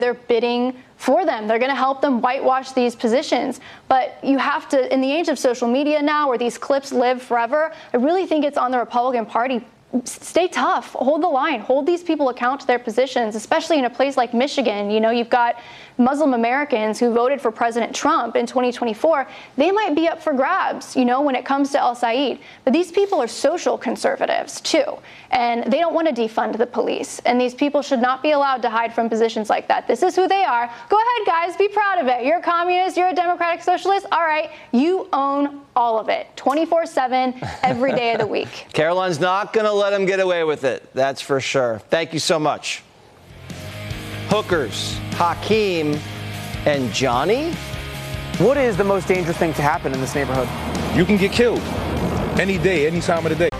they're bidding for them. They're going to help them whitewash these positions. But you have to, in the age of social media now, where these clips live forever, I really think it's on the Republican Party. Stay tough, hold the line, hold these people account to their positions, especially in a place like Michigan. You know, you've got Muslim Americans who voted for President Trump in 2024. They might be up for grabs, you know, when it comes to El-Said. But these people are social conservatives, too, and they don't want to defund the police. And these people should not be allowed to hide from positions like that. This is who they are. Go ahead, guys, be proud of it. You're a communist, you're a democratic socialist. All right, you own all of it, 24/7, every day of the week. Caroline's not going to let him get away with it. That's for sure. Thank you so much. Hookers, Hakeem, and Johnny? What is the most dangerous thing to happen in this neighborhood? You can get killed any day, any time of the day.